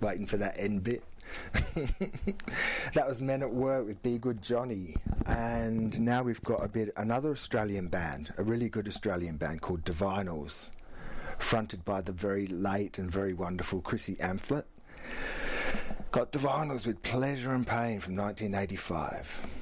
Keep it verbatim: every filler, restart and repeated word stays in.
waiting for that end bit. That was Men at Work with Be Good Johnny. And now we've got a bit another Australian band, a really good Australian band called Divinals, fronted by the very late and very wonderful Chrissy Amphlett. Got Divinals with Pleasure and Pain from nineteen eighty-five.